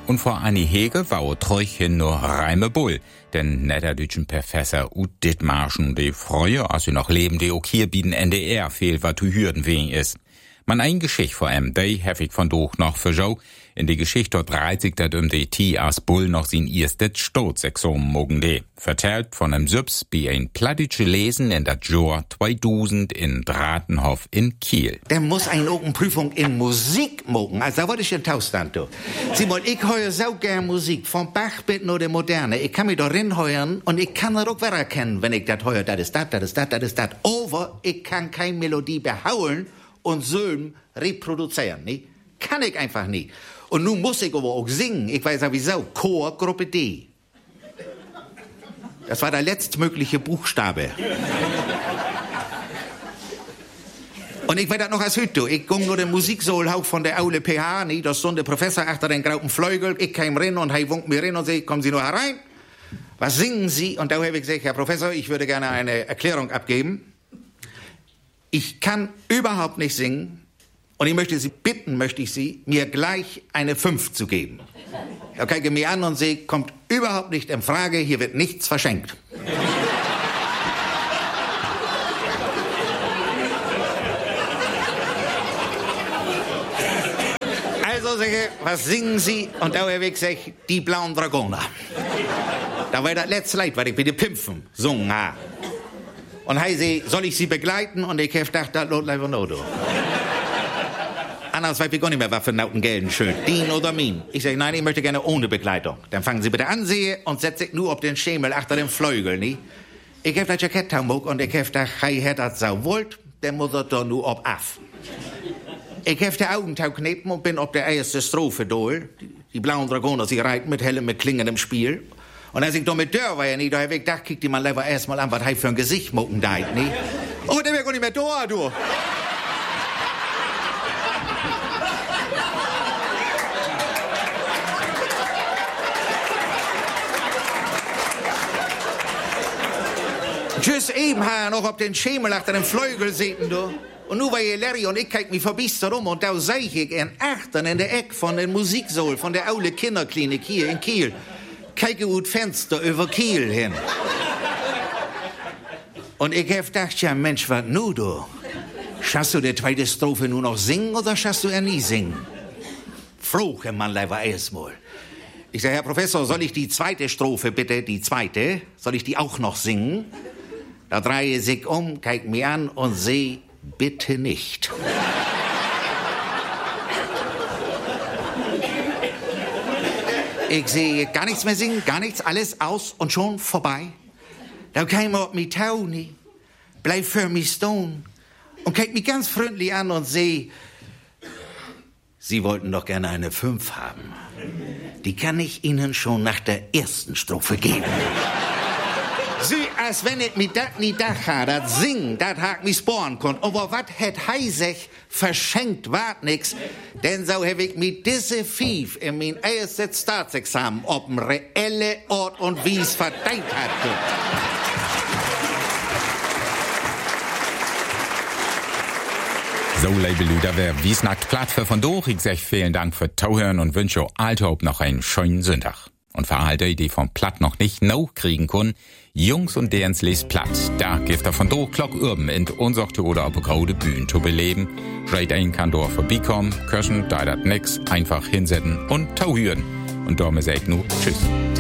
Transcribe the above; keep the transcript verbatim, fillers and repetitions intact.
Und vor eine Hege war treuch hin nur Reime Bull. Denn netter deutschen Professor ut dit Marschen, die Freue, als sie noch leben, die auch hier bieten N D R fehlt, was zu hürden wegen ist. Man ein Geschicht vor ihm, die hab ich von doch noch für Joe. In die Geschichte dort reiht sich dat um die T als Bull noch sein erstes Stoßexamen mogen de. Vertellt von einem Süps bei ein plattitsche Lesen in dat Jahr zweitausend in Dratenhof in Kiel. Der muss eine Prüfung in Musik mogen. Also da wollte ich in Taustand, du. Simon, ich höre so gern Musik. Von Bach bis nur der Moderne. Ich kann mich da reinheuern und ich kann das auch wieder erkennen, wenn ich das höre. Das ist das, das ist das, das ist das. Aber ich kann keine Melodie behaulen und Söhnen reproduzieren, ne? Kann ich einfach nicht. Und nun muss ich aber auch singen. Ich weiß sowieso, Chor, Gruppe D. Das war der letztmögliche Buchstabe. Und ich weiß das noch als heute. Ich ging nur den Musiksohl hoch von der Aule P H, ne? Da stand der Professor achter den grauen Flügel. Ich kam rein und er wunkt mir rein und sagt, kommen Sie nur herein. Was singen Sie? Und da habe ich gesagt, Herr Professor, ich würde gerne eine Erklärung abgeben. Ich kann überhaupt nicht singen. Und ich möchte Sie bitten, möchte ich Sie, mir gleich eine fünf zu geben. Er guckt mir an und sagt, kommt überhaupt nicht in Frage, hier wird nichts verschenkt. Also sage ich, was singen Sie? Und da habe ich gesagt, die blauen Dragoner. Da war das letzte Lied, weil ich bitte Pimpfen sungen habe. Und er sagt, soll ich Sie begleiten? Und ich habe gedacht, das lohnt leider noch. Anders weiß ich gar nicht mehr, was für Nauten gelten schön. Din oder Min. Ich sage, nein, ich möchte gerne ohne Begleitung. Dann fangen Sie bitte an, sehe, und setze ich nur auf den Schemel achter dem Flügel, nie? Ich hab das Jackett hamburg und ich hab gedacht, hey, hätt das so wollt, dann muss er doch nur ob af. Ich hab die Augen knepen und bin auf der ersten Strophe dohl. Die, die blauen Dragoner, sie reiten mit hellem, mit klingendem Spiel. Und als ich da mit Dörr war ja nie, da hab ich gedacht, kick die mal lieber erstmal an, was hei für ein Gesicht mucken deit, nie? Oh, der wär gar nicht mehr da, du. Tschüss, eben ha er noch auf den Schemel achter dem Flügel sitzen, du. Und nu war ihr Larry und ich kijk mich verbister rum und da seh ich in Achtern in der Eck von den Musiksohl, von der Aule Kinderklinik hier in Kiel. Kijke ut Fenster über Kiel hin. Und ich hab gedacht, ja Mensch, was nu, du? Schaffst du die zweite Strophe nur noch singen oder schaffst du er nie singen? Frohe Mann, leider erstmal. Ich sag, Herr Professor, soll ich die zweite Strophe bitte, die zweite, soll ich die auch noch singen? Da drehe ich sich um, kijk mir an und seh, bitte nicht. Ich sehe gar nichts mehr singen, gar nichts, alles aus und schon vorbei. Da kam er auf mich Tauni, bleib für mich stone und kijk mich ganz freundlich an und seh, Sie wollten doch gerne eine fünf haben. Die kann ich Ihnen schon nach der ersten Strophe geben. Sie, als wenn ich mit dat nie dach ha, dat singen, dat hak mich sporen konnt. Aber wat het heisech verschenkt wart nix, denn so hab ich mit diese Fief in mein erstes Staatsexamen ob'n reelle Ort und Wies verdient hatte. So, liebe Lüder, wer wies nackt platt für von durch. Ich sag vielen Dank für Tauhören und wünsche alltop noch einen schönen Sonntag. Und für all die, die vom Platt noch nicht no kriegen können, Jungs und derens lest Platt. Da gibt er von durch Glock Urben in unsorte oder auf graude Bühnen zu beleben. Schreit ein kann dort vorbeikommen, köschen, da dat nix, einfach hinsetzen und tauhören. Und damit sag ich nur Tschüss.